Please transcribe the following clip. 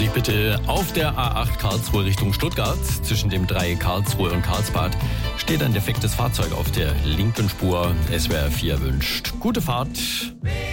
bitte. Auf der A8 Karlsruhe Richtung Stuttgart, zwischen dem Dreieck Karlsruhe und Karlsbad, steht ein defektes Fahrzeug auf der linken Spur. SWR 4 wünscht gute Fahrt.